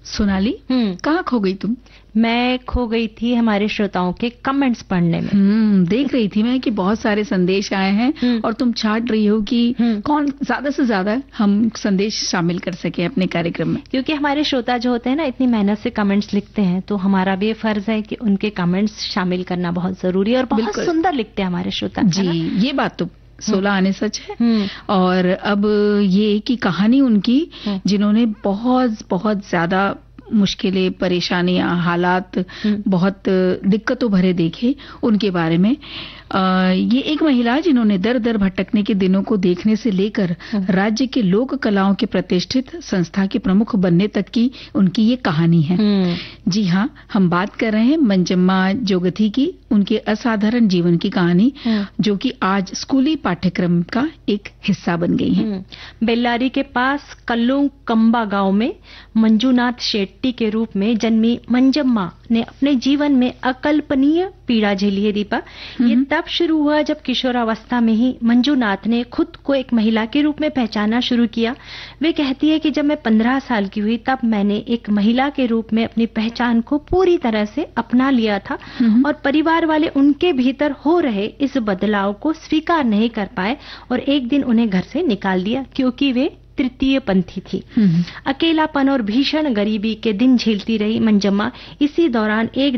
सोनाली, कहाँ खो गई तुम? मैं खो गई थी हमारे श्रोताओं के कमेंट्स पढ़ने में। देख रही थी मैं कि बहुत सारे संदेश आए हैं और तुम छाट रही हो कि कौन ज्यादा से ज्यादा हम संदेश शामिल कर सके अपने कार्यक्रम में। क्योंकि हमारे श्रोता जो होते हैं ना, इतनी मेहनत से कमेंट्स लिखते हैं, तो हमारा भी फर्ज है कि उनके कमेंट्स शामिल करना बहुत जरूरी है। और बहुत सुंदर लिखते हैं हमारे श्रोता जी। ये बात तो 16 आने सच है। और अब ये कि कहानी उनकी, जिन्होंने बहुत बहुत ज्यादा मुश्किलें, परेशानियां, हालात बहुत दिक्कतों भरे देखे, उनके बारे में। ये एक महिला जिन्होंने दर दर भटकने के दिनों को देखने से लेकर राज्य के लोक कलाओं के प्रतिष्ठित संस्था के प्रमुख बनने तक की उनकी ये कहानी है। जी हाँ, हम बात कर रहे हैं मंजम्मा जोगथी की, उनके असाधारण जीवन की कहानी, जो कि आज स्कूली पाठ्यक्रम का एक हिस्सा बन गई है। बेल्लारी के पास कल्लू कंबा गांव में मंजूनाथ शेट्टी के रूप में जन्मी मंजम्मा ने अपने जीवन में अकल्पनीय पीड़ा झेली है। दीपा, ये तब शुरू हुआ जब किशोरावस्था में ही मंजूनाथ ने खुद को एक महिला के रूप में पहचानना शुरू किया। वे कहती है कि जब मैं 15 साल की हुई तब मैंने एक महिला के रूप में अपनी पहचान को पूरी तरह से अपना लिया था और परिवार वाले उनके भीतर हो रहे इस बदलाव को स्वीकार नहीं कर पाए और एक दिन उन्हें घर से निकाल दिया, क्योंकि वे तृतीय पंथी थी। अकेलापन और भीषण गरीबी के दिन झेलती रही मंजम्मा। इसी दौरान एक